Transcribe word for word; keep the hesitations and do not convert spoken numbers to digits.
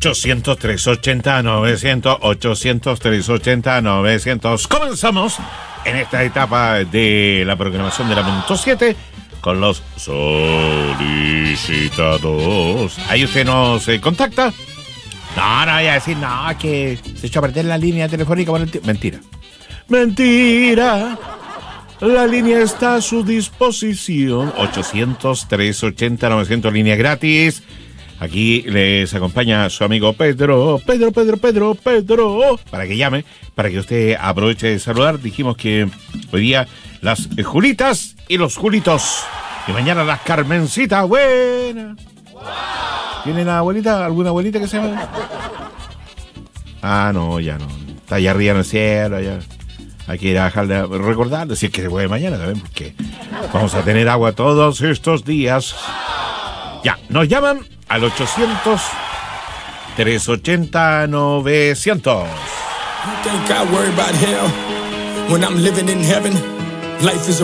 ochocientos, trescientos ochenta, novecientos, ochocientos, trescientos ochenta, novecientos. Comenzamos en esta etapa de la programación de la punto siete con los solicitados. Ahí usted nos eh, contacta. No, no voy a decir, no, que se echó a perder la línea telefónica por el tiempo. Mentira. Mentira. La línea está a su disposición. ochocientos, trescientos ochenta, novecientos, línea gratis. Aquí les acompaña su amigo Pedro, Pedro, Pedro, Pedro, Pedro, para que llame, para que usted aproveche de saludar. Dijimos que hoy día las Julitas y los Julitos, y mañana las Carmencitas. Buena. ¿Tienen abuelita, alguna abuelita que se llama? Ah, no, ya no. Está allá arriba en el cielo, allá. Hay que ir a dejarle, recordar, decir que se puede mañana también, porque vamos a tener agua todos estos días. Ya, nos llaman al ochocientos, trescientos ochenta, novecientos. You think I worry about hell when I'm living in heaven? Life is a